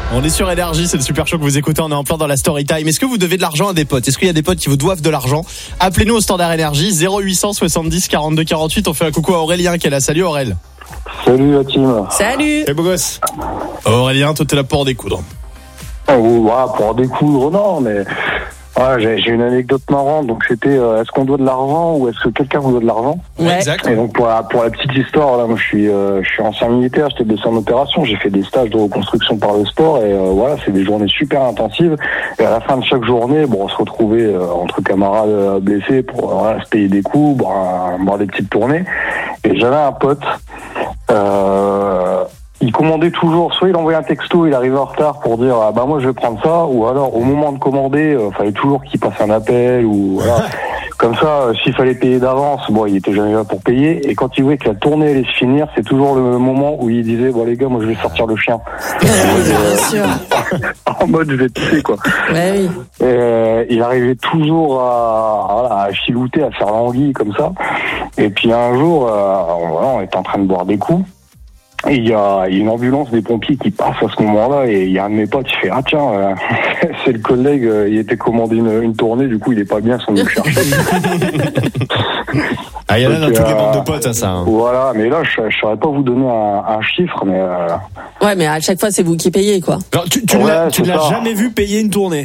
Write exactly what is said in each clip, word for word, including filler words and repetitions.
On est sur Énergie, c'est le Super Show que vous écoutez, on est en plein dans la story time. Est-ce que vous devez de l'argent à des potes? Est-ce qu'il y a des potes qui vous doivent de l'argent? Appelez-nous au standard Énergie, zéro huit cent soixante-dix quarante-deux quarante-huit. On fait un coucou à Aurélien qui est là. Salut Aurélien. Salut la team. Salut. Hey beau gosse. Aurélien, toi t'es là pour en découdre. Oh, ouais, pour en découdre, non, mais ouais, j'ai, j'ai une anecdote marrante. Donc c'était, euh, est-ce qu'on doit de l'argent ou est-ce que quelqu'un vous doit de l'argent? Ouais, exact. Et donc pour la, pour la petite histoire, là, moi je suis, euh, je suis ancien militaire, j'étais blessé en opération, j'ai fait des stages de reconstruction par le sport et euh, voilà, c'est des journées super intensives. Et à la fin de chaque journée, bon, on se retrouvait euh, entre camarades euh, blessés pour euh, voilà, se payer des coups, boire, boire des petites tournées. Et j'avais un pote. Euh, Il commandait toujours, soit il envoyait un texto, il arrivait en retard pour dire ah bah moi je vais prendre ça, ou alors au moment de commander, euh, fallait toujours qu'il passe un appel ou voilà. Comme ça, euh, s'il fallait payer d'avance, bon il était jamais là pour payer. Et quand il voyait que la tournée allait se finir, c'est toujours le moment où il disait bon les gars, moi je vais sortir le chien. Bien sûr. En mode je vais pisser quoi. Ouais, oui. Et, euh, il arrivait toujours à, voilà, à chilouter, à faire l'anguille comme ça. Et puis un jour, euh, voilà, on était en train de boire des coups. Et il y a une ambulance des pompiers qui passe à ce moment-là et il y a un de mes potes qui fait ah tiens euh, c'est le collègue, euh, il était commandé une, une tournée, du coup il est pas bien sans nous chercher. Ah il y en a dans Donc, toutes les euh, bandes de potes ça. Hein. Voilà, mais là je, je saurais pas vous donner un, un chiffre, mais euh... Ouais, mais à chaque fois c'est vous qui payez quoi. Alors, tu tu Ouais, ne l'as, tu c'est ne l'as ça. jamais vu payer une tournée?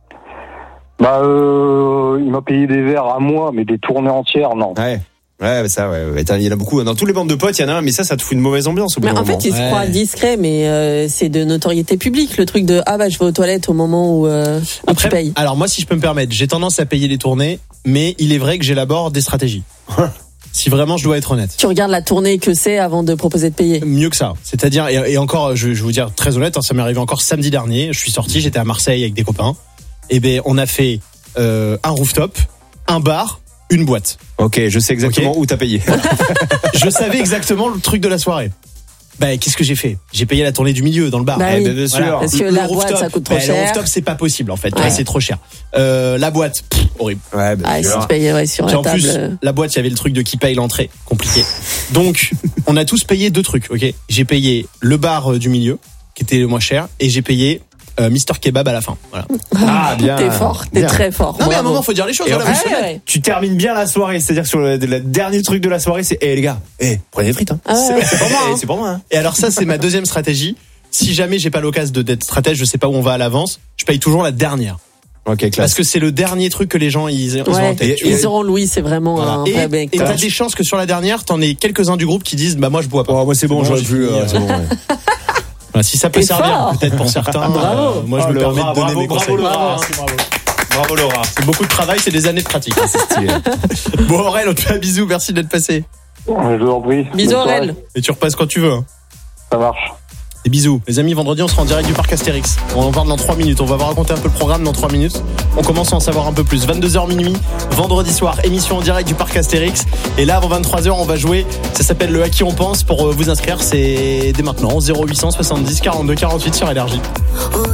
bah euh, il m'a payé des verres à moi, mais des tournées entières non. Ouais. Ouais, ça, ouais, ouais. Il y en a beaucoup. Dans tous les bandes de potes, il y en a un, mais ça, ça te fout une mauvaise ambiance au bout Mais d'un en moment. fait, il se Ouais. croit discret, mais euh, c'est de notoriété publique le truc de ah bah je vais aux toilettes au moment où, euh, où Après, tu payes. alors moi si je peux me permettre, j'ai tendance à payer les tournées, mais il est vrai que j'élabore des stratégies. Si vraiment je dois être honnête. Tu regardes la tournée que c'est avant de proposer de payer. Mieux que ça. C'est-à-dire, et, et encore, je, je vais vous dire très honnête, hein, ça m'est arrivé encore samedi dernier. Je suis sorti, j'étais à Marseille avec des copains. Et ben, on a fait euh, un rooftop, un bar, une boîte. Ok, je sais exactement Ok. où t'as payé. Je savais exactement le truc de la soirée. Ben, qu'est-ce que j'ai fait? J'ai payé la tournée du milieu dans le bar. Bah Eh oui. ben, bien sûr. Voilà. Parce que Le la rooftop, boîte ça coûte trop ben, cher. Le rooftop, c'est pas possible en fait. Ouais. Ouais, c'est trop cher. Euh, la boîte, pff, horrible. Ouais, bien Ah, si sûr. tu payes ouais, sur Puis la en table. plus, euh. la boîte, il y avait le truc de qui paye l'entrée. Compliqué. Donc, on a tous payé deux trucs, ok? J'ai payé le bar euh, du milieu, qui était le moins cher, et j'ai payé euh, Mister Kebab à la fin. Voilà. Ah, bien. T'es fort, t'es Bien. très fort. Non, mais à un Bravo. moment, faut dire les choses. Et en Voilà, plus, vous Ouais, savez. ouais. Tu termines bien la soirée, c'est-à-dire que sur le, le dernier truc de la soirée, c'est, eh les gars, eh, prenez des frites, hein. Ah ouais, c'est, c'est pour moi, hein. c'est pour moi, hein. Et alors ça, c'est ma deuxième stratégie. Si jamais j'ai pas l'occasion de d'être stratège, je sais pas où on va à l'avance, je paye toujours la dernière. Ok, classe. Parce que c'est le dernier truc que les gens ils, ils ont Ouais, en tête. tu vois. ils auront Louis, c'est vraiment Voilà. un Et vrai mec. et quoi. t'as des chances que sur la dernière, t'en aies quelques-uns du groupe qui disent bah moi je bois pas. Oh, moi c'est bon, j'aurais j'ai pu, fini, euh, euh, c'est bon, ouais. Voilà, si ça peut T'es servir fort. peut-être pour certains. Bravo. euh, moi je Oh, me le permets rat, de donner bravo, mes bravo, conseils. Laura. Merci, bravo. Bravo Laura. C'est beaucoup de travail, c'est des années de pratique. C'est stylé. Bon Aurel, on te fait un bisou, merci d'être passé. Je vous en prie. Bisous Bonne soirée. Aurel. Et tu repasses quand tu veux. Hein. Ça marche. Et bisous. Les amis, vendredi, on sera en direct du parc Astérix. On en parle dans trois minutes. On va vous raconter un peu le programme dans trois minutes. On commence à en savoir un peu plus. vingt-deux heures minuit, vendredi soir, émission en direct du parc Astérix. Et là, avant vingt-trois heures, on va jouer. Ça s'appelle le À qui on pense. Pour vous inscrire, c'est dès maintenant. zéro huit cent soixante-dix quarante-deux quarante-huit sur Énergie.